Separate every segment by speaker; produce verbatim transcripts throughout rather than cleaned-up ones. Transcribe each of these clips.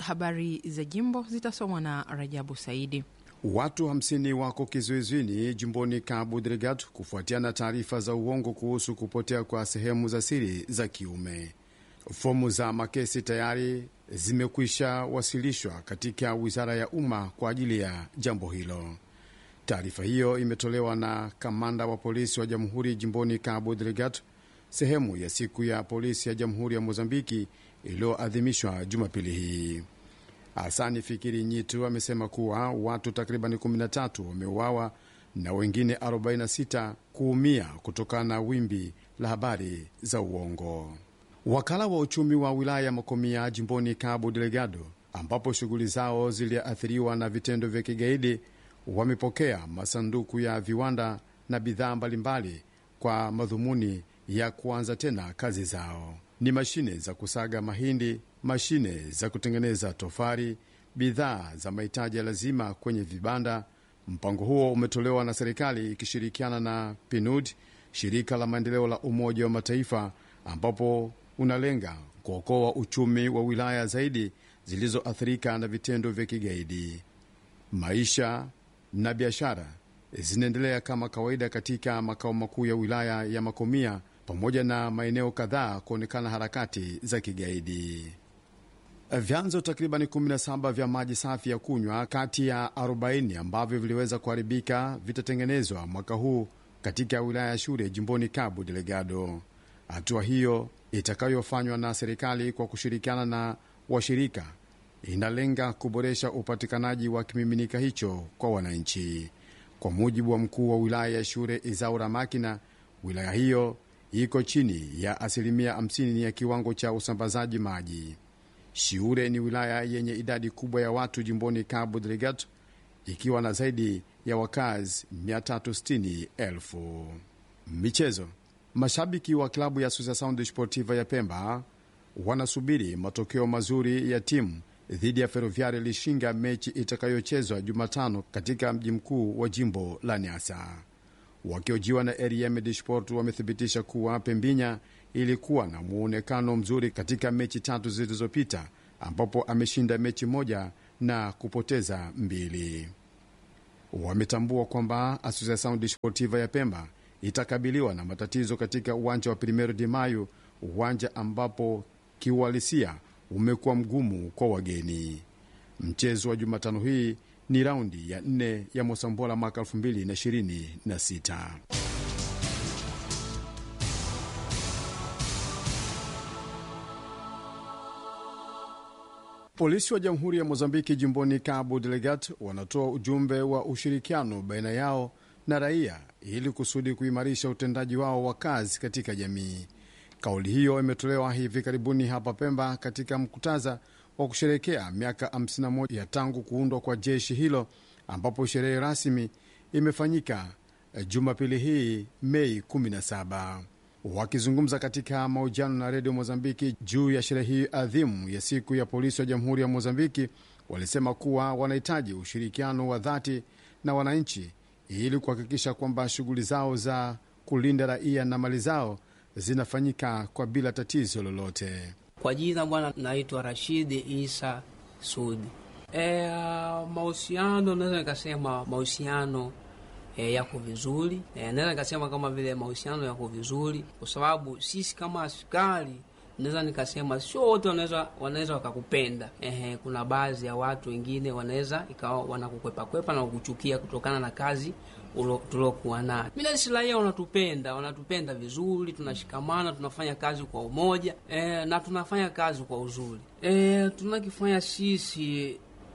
Speaker 1: habari za jimbo zitasomwa na Rajabu Saidi.
Speaker 2: Watu hamsini wako kizuizini jimboni Cabo Delgado kufuatia na taarifa za uongo kuhusu kupotea kwa sehemu za siri za kiume. Fomu za makesi tayari zimekwisha wasilishwa katika wizara ya umma kwa ajili ya jambo hilo. Taarifa hiyo imetolewa na kamanda wa polisi wa jamhuri jimboni Cabo Delgado, sehemu ya siku ya polisi ya jamhuri ya Mozambiki iliyoadhimishwa Jumapili hii. Hasani Fikiri Nyitu amesema kuwa watu takribani kumi na tatu wameuawa na wengine arobaini na sita kuumia kutokana na wimbi la habari za uongo. Wakala wa uchumi wa wilaya ya Makomia jimboni Cabo Delgado, ambapo shughuli zao ziliathiriwa na vitendo vya kigaidi, wamepokea masanduku ya viwanda na bidhaa mbalimbali kwa madhumuni ya kuanza tena kazi zao. Ni mashine za kusaga mahindi, mashine za kutengeneza tofari, bidhaa za mahitaji ya lazima kwenye vibanda. Mpango huo umetolewa na serikali ikishirikiana na P N U D, shirika la maendeleo la Umoja wa Mataifa, ambapo unalenga kuokoa uchumi wa wilaya zaidi zilizoathirika na vitendo vya kigaidi. Maisha na biashara zinaendelea kama kawaida katika makao makuu ya wilaya ya Makomia pamoja na maeneo kadhaa kuonekana harakati za kigaidi. Vyanzo takribani kumi na saba vya maji safi ya kunywa kati ya arobaini ambavyo viliweza kuharibika vitatengenezwa mwaka huu katika wilaya ya Shure jimboni Cabo Delgado. Hatua hiyo itakayofanywa na serikali kwa kushirikiana na washirika inalenga kuboresha upatikanaji wa kimiminika hicho kwa wananchi. Kwa mujibu wa mkuu wa wilaya ya Shure Izaura Makina, wilaya hiyo iko chini ya asilimia hamsini ya kiwango cha usambazaji maji. Shure ni wilaya yenye idadi kubwa ya watu jimboni Cabo Delgado, ikiwa na zaidi ya wakazi mia tatu sitini elfu. Michezo. Mashabiki wa klabu ya Associação Desportiva ya Pemba wanasubiri matokeo mazuri ya timu dhidi ya Ferroviário Lishinga, mechi itakayochezwa Jumatano katika mji mkuu wa jimbo la Niassa. Wakiojiwa na R M Desporto wamethibitisha kuwa Pembinya ilikuwa na muonekano mzuri katika mechi tatu zilizopita, ambapo ameshinda mechi moja na kupoteza mbili. Wametambua kwamba Associação Desportiva ya Pemba itakabiliwa na matatizo katika uwanja wa Primeiro de Maio, uwanja ambapo kiuhalisia umekuwa mgumu kwa wageni. Mchezo wa Jumatano hii ni raundi ya nne ya Mosambola mwaka elfu mbili na ishirini na sita. Polisi wa Jamhuri ya Mozambiki jimboni Cabo Delgado wanatoa ujumbe wa ushirikiano baina yao na raia ili kusudi kuimarisha utendaji wao wa kazi katika jamii. Kauli hiyo imetolewa hivi karibuni hapa Pemba katika mkutaza wa kusherehekea miaka hamsini na moja ya tangu kuundwa kwa jeshi hilo, ambapo sherehe rasmi imefanyika Jumapili hii Mei kumi na saba. Wakizungumza katika mahojiano na redio Mozambiki juu ya sherehe hii adhimu ya siku ya polisi wa Jamhuri ya Mozambiki, walisema kuwa wanahitaji ushirikiano wa dhati na wananchi ili kuhakikisha kwamba shughuli zao za kulinda raia na mali zao zinafanyika kwa bila tatizo lolote.
Speaker 3: Kwa jina bwana, naitwa Rashidi Isa Sudi. E, mahusiano naweza nikasema mahusiano e, yako vizuri. E, naweza nikasema kama vile mahusiano yako vizuri kwa sababu sisi kama askari naweza nikasema sio wote wanaweza wanaweza wakakupenda. Ehe, kuna baadhi ya watu wengine wanaweza ikawa wanakukwepa kwepa na kukuchukia kutokana na kazi tulokuwa nayo. Mimi na raia wanatupenda, wanatupenda vizuri, tunashikamana, tunafanya kazi kwa umoja, e, na tunafanya kazi kwa uzuri. Eh, tunakifanya sisi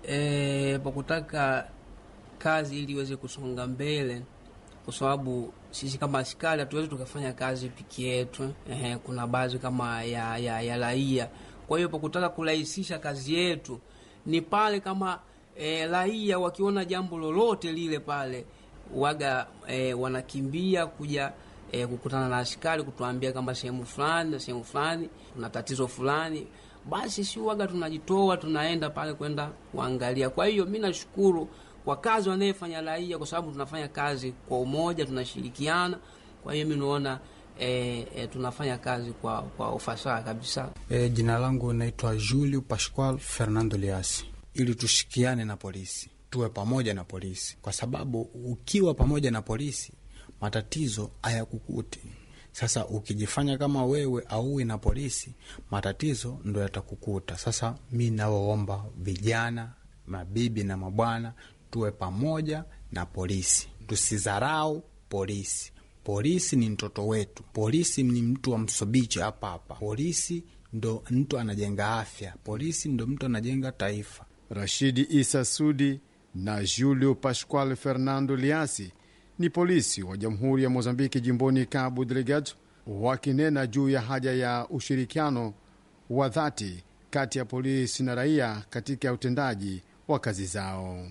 Speaker 3: eh kwa kutaka kazi ili iweze kusonga mbele, kwa sababu sisi kama askari hatuwezi tukafanya kazi piki yetu. Eh, kuna baadhi kama ya ya, ya raia. Kwa hiyo kwa kutaka kurahisisha kazi yetu ni pale kama eh, raia wakiona jambo lolote lile pale waga eh, wanakimbia kuja eh, kukutana na askari kutuambia kama sehemu fulani na sehemu fulani kuna tatizo fulani, basi si waga tunajitoa tunaenda pale kwenda kuangalia. Kwa hiyo mimi nashukuru kwa kazi wanayofanya raia, kwa sababu tunafanya kazi kwa umoja, tunashirikiana. Kwa hiyo mimi naona e, e, tunafanya kazi kwa, kwa ufasaha kabisa.
Speaker 4: E, jina langu naitwa Julio Pascual Fernando Liasi. Ili tushikiane na polisi, tuwe pamoja na polisi, kwa sababu ukiwa pamoja na polisi matatizo hayakukuti. Sasa ukijifanya kama wewe auwi na polisi, matatizo ndo yatakukuta. Sasa mi nawaomba vijana, mabibi na mabwana, tuwe pamoja na polisi, tusizarau polisi. Polisi ni mtoto wetu, polisi ni mtu wa Msumbiji hapa hapa, polisi ndo mtu anajenga afya, polisi ndo mtu anajenga taifa.
Speaker 2: Rashidi Isa Sudi na Julio Pascual Fernando Liasi ni polisi wa Jamhuri ya Mozambiki jimboni Cabo Delgado, wakinena juu ya haja ya ushirikiano wa dhati kati ya polisi na raia katika utendaji wa kazi zao.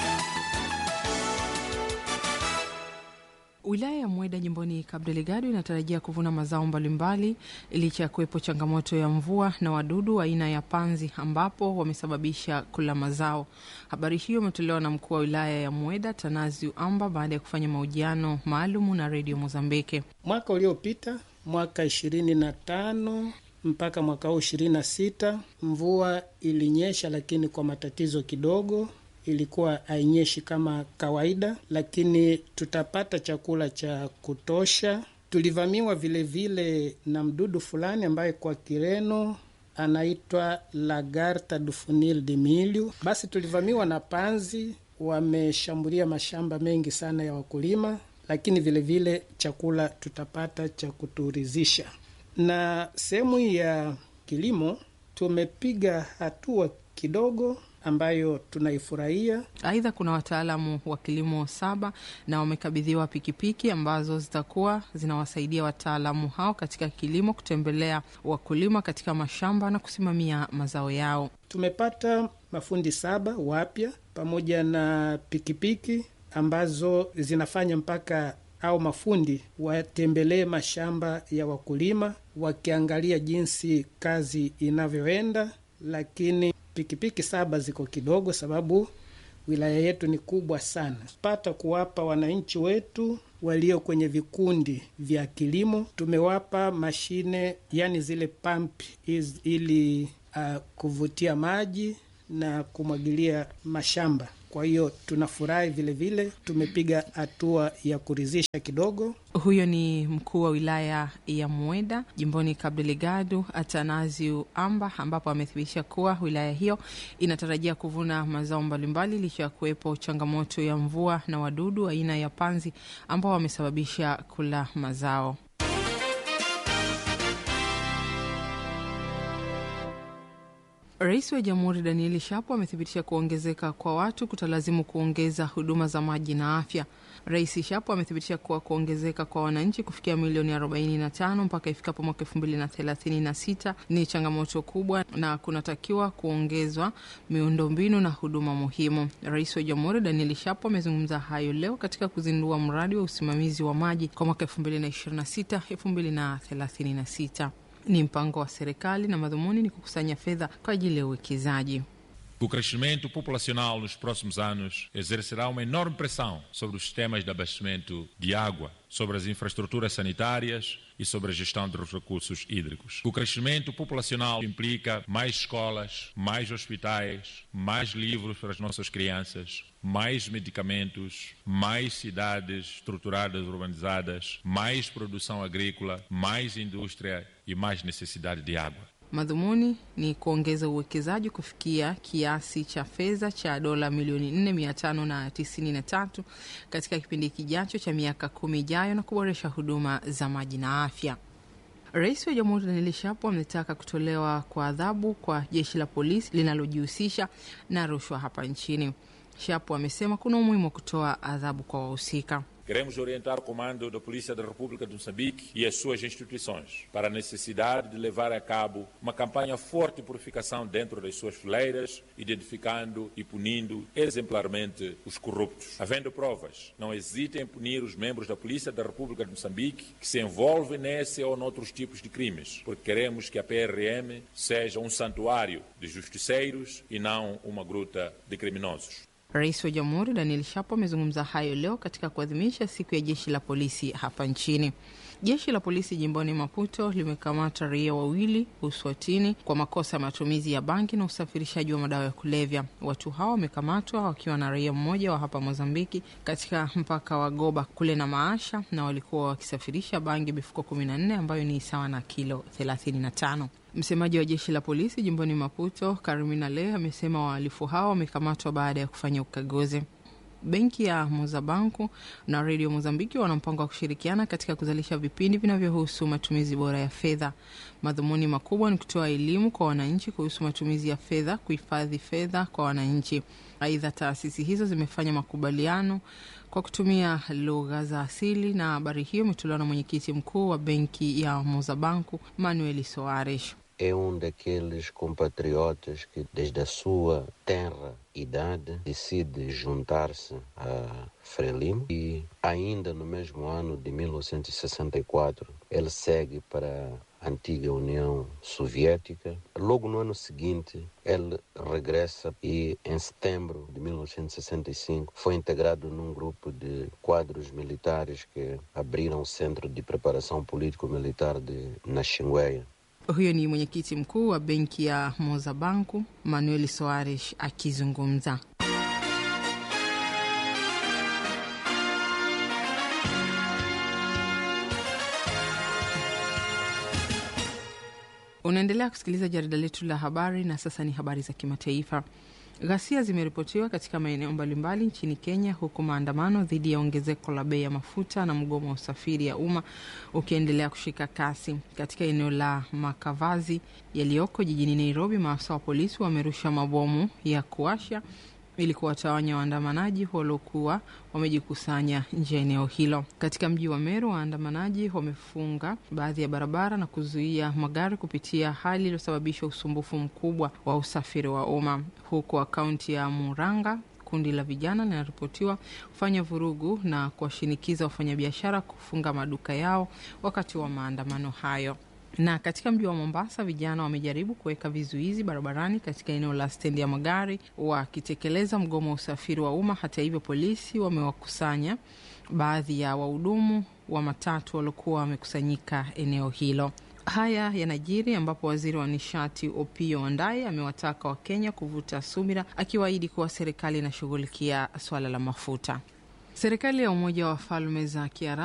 Speaker 1: Wilaya ya Mweda jimboni Cabo Delgado inatarajia kuvuna mazao mbalimbali licha ya kuwepo changamoto ya mvua na wadudu aina ya panzi ambapo wamesababisha kula mazao. Habari hiyo imetolewa na mkuu wa wilaya ya Mweda Tanazi Amba baada ya kufanya mahojiano maalumu na Radio Mozambike.
Speaker 5: Mwaka uliopita, mwaka ishirini na tano mpaka mwaka huu ishirini na sita, mvua ilinyesha lakini kwa matatizo kidogo. Ilikuwa hainyeshi kama kawaida, lakini tutapata chakula cha kutosha. Tulivamiwa vile vile na mdudu fulani ambaye kwa Kireno anaitwa Lagarta dufunil de milho. Basi tulivamiwa na panzi, wameshambulia mashamba mengi sana ya wakulima, lakini vile vile chakula tutapata cha kuturizisha. Na sehemu ya kilimo tumepiga hatua kidogo ambayo tunaifurahia.
Speaker 1: Aidha, kuna wataalamu wa kilimo saba na wamekabidhiwa pikipiki ambazo zitakuwa zinawasaidia wataalamu hao katika kilimo kutembelea wakulima katika mashamba na kusimamia mazao yao.
Speaker 5: Tumepata mafundi saba wapya pamoja na pikipiki ambazo zinafanya mpaka au mafundi watembelee mashamba ya wakulima wakiangalia jinsi kazi inavyoenda, lakini pikipiki saba ziko kidogo sababu wilaya yetu ni kubwa sana. Pata kuwapa wananchi wetu walio kwenye vikundi vya kilimo, tumewapa mashine, yani zile pump ili uh, kuvutia maji na kumwagilia mashamba. Kwa hiyo tunafurahi vile vile, tumepiga hatua ya kuridhisha kidogo.
Speaker 1: Huyo ni mkuu wa wilaya ya Mweda jimboni Cabo Delgado Atanasio Amba, ambapo amethibitisha kuwa wilaya hiyo inatarajia kuvuna mazao mbalimbali licha ya kuwepo changamoto ya mvua na wadudu aina ya panzi ambao wamesababisha kula mazao. Rais wa Jamhuri Daniel Shapo amethibitisha kuongezeka kwa watu kutalazimu kuongeza huduma za maji na afya. Rais Shapo amethibitisha kuwa kuongezeka kwa wananchi kufikia milioni arobaini na tano mpaka ifikapo mwaka elfu mbili na thelathini na sita ni changamoto kubwa na kunatakiwa kuongezwa miundombinu na huduma muhimu. Rais wa Jamhuri Daniel Shapo amezungumza hayo leo katika kuzindua mradi wa usimamizi wa maji kwa mwaka elfu mbili na ishirini na sita elfu mbili na thelathini na sita. Ni mpango wa serikali na madhumuni ni kukusanya fedha kwa ajili ya uwekezaji.
Speaker 6: O crescimento populacional nos próximos anos exercerá uma enorme pressão sobre os sistemas de abastecimento de água, sobre as infraestruturas sanitárias e sobre a gestão dos recursos hídricos. O crescimento populacional implica mais escolas, mais hospitais, mais livros para as nossas crianças, mais medicamentos, mais cidades estruturadas, urbanizadas, mais produção agrícola, mais indústria e mais necessidade de água.
Speaker 1: Madhumuni ni kuongeza uwekezaji kufikia kiasi cha fedha cha dola milioni nne mia tano na tisini na tatu katika kipindi kijacho cha miaka kumi ijayo na kuboresha huduma za maji na afya. Rais wa Jamhuri Daniel Shapo ametaka kutolewa kwa adhabu kwa jeshi la polisi linalojihusisha na rushwa hapa nchini. Shapo amesema kuna umuhimu wa kutoa adhabu kwa wahusika.
Speaker 6: Queremos orientar o comando da Polícia da República de Moçambique e as suas instituições para a necessidade de levar a cabo uma campanha forte de purificação dentro das suas fileiras, identificando e punindo exemplarmente os corruptos. Havendo provas, não hesitem em punir os membros da Polícia da República de Moçambique que se envolvem nesse ou noutros tipos de crimes, porque queremos que a P R M seja um santuário de justiceiros e não uma gruta de criminosos.
Speaker 1: Rais wa Jamhuri Daniel Shapo amezungumza hayo leo katika kuadhimisha siku ya jeshi la polisi hapa nchini. Jeshi la polisi jimboni Maputo limekamata raia wawili Uswatini kwa makosa ya matumizi ya bangi na usafirishaji wa madawa ya kulevya. Watu hao wamekamatwa wakiwa na raia mmoja wa hapa Mozambiki katika mpaka wa Goba kule na Maasha, na walikuwa wakisafirisha bangi mifuko kumi na nne ambayo ni sawa na kilo thelathini na tano. Msemaji wa jeshi la polisi jimboni Maputo, Karimina Le, amesema wahalifu hao wamekamatwa baada ya kufanya ukaguzi. Benki ya Mozabanku na Radio Mozambiki wana mpango wa kushirikiana katika kuzalisha vipindi vinavyohusu matumizi bora ya fedha. Madhumuni makubwa ni kutoa elimu kwa wananchi kuhusu matumizi ya fedha, kuhifadhi fedha kwa wananchi. Aidha, taasisi hizo zimefanya makubaliano kwa kutumia lugha za asili, na habari hiyo imetolewa na mwenyekiti mkuu wa benki ya Mozabanku, Manuel Soares.
Speaker 7: É um daqueles compatriotas que desde a sua tenra idade decide juntar-se a Frelimo e ainda no mesmo ano de mil novecentos e sessenta e quatro ele segue para a antiga União Soviética. Logo no ano seguinte ele regressa e em setembro de mil novecentos e sessenta e cinco foi integrado num grupo de quadros militares que abriram o Centro de Preparação Político-Militar de Naxingueia.
Speaker 1: Huyo ni mwenyekiti mkuu wa benki ya Mozabanku, Manuel Soares akizungumza. Unaendelea kusikiliza jarida letu la habari, na sasa ni habari za kimataifa. Ghasia zimeripotiwa katika maeneo mbalimbali nchini Kenya, huku maandamano dhidi ya ongezeko la bei ya mafuta na mgomo wa usafiri ya umma ukiendelea kushika kasi. Katika eneo la Makavazi yaliyoko jijini Nairobi, maafisa wa polisi wamerusha mabomu ya kuasha ili kuwatawanya waandamanaji waliokuwa wamejikusanya nje ya eneo hilo. Katika mji wa Meru, waandamanaji wamefunga baadhi ya barabara na kuzuia magari kupitia, hali iliyosababisha usumbufu mkubwa wa usafiri wa umma. Huko akaunti ya Muranga, kundi la vijana linaripotiwa kufanya vurugu na kuwashinikiza wafanyabiashara kufunga maduka yao wakati wa maandamano hayo. Na katika mji wa Mombasa, vijana wamejaribu kuweka vizuizi barabarani katika eneo la stendi ya magari wakitekeleza mgomo wa usafiri wa umma. Hata hivyo, polisi wamewakusanya baadhi ya wahudumu wa matatu waliokuwa wamekusanyika eneo hilo. Haya yanajiri ambapo waziri wa nishati Opiyo Wandayi amewataka Wakenya kuvuta subira, akiwaahidi kuwa serikali inashughulikia swala la mafuta. Serikali ya Umoja wa Falme za Kiarabu